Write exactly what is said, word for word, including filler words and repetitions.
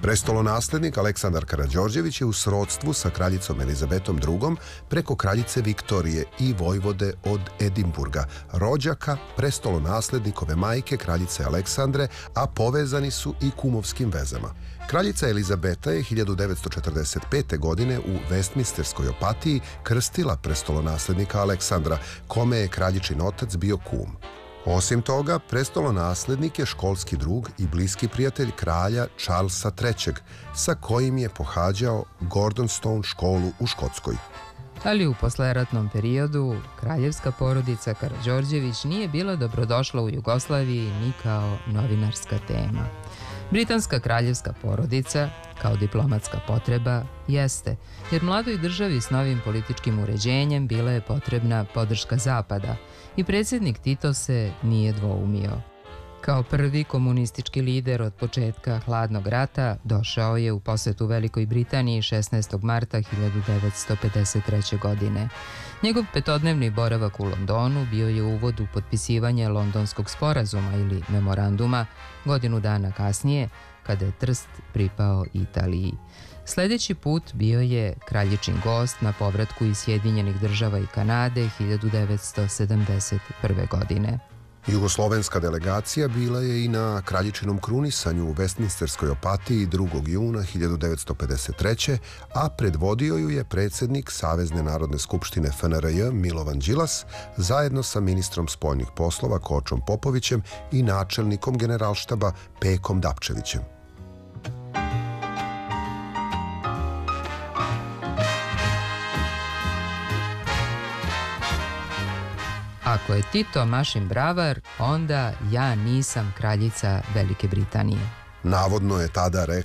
Prestolonaslednik Aleksandar Karađorđević je u srodstvu sa kraljicom Elizabetom drugom preko kraljice Viktorije i vojvode od Edimburga, rođaka prestolonaslednikove majke kraljice Aleksandre, a povezani su i kumovskim vezama. Kraljica Elizabeta je hiljadu devetsto četrdeset pete. godine u Westminsterskoj opatiji krstila prestolonaslednika Aleksandra, kome je kraljičin otac bio kum. Osim toga, prestolonaslednik je školski drug i bliski prijatelj kralja Charlesa trećeg, sa kojim je pohađao Gordonstone školu u Škotskoj. Ali u posleratnom periodu kraljevska porodica Karađorđević nije bila dobrodošla u Jugoslaviji ni kao novinarska tema. Britanska kraljevska porodica, kao diplomatska potreba, jeste, jer mladoj državi s novim političkim uređenjem bila je potrebna podrška Zapada i predsjednik Tito se nije dvoumio. Kao prvi komunistički lider od početka Hladnog rata došao je u posetu Velikoj Britaniji šesnaestog marta hiljadu devetsto pedeset treće. godine. Njegov petodnevni boravak u Londonu bio je uvod u potpisivanje Londonskog sporazuma ili memoranduma godinu dana kasnije, kada je Trst pripao Italiji. Sljedeći put bio je kraljičin gost na povratku iz Sjedinjenih država i Kanade hiljadu devetsto sedamdeset prve. godine. Jugoslovenska delegacija bila je i na kraljičinom krunisanju u Westminsterskoj opatiji drugog juna hiljadu devetsto pedeset treće. a predvodio ju je predsjednik Savezne narodne skupštine F N R J Milovan Đilas zajedno sa ministrom spoljnih poslova Kočom Popovićem i načelnikom generalštaba Pekom Dapčevićem. Ako je Tito mašin bravar, onda ja nisam kraljica Velike Britanije. Navodno je tada rekao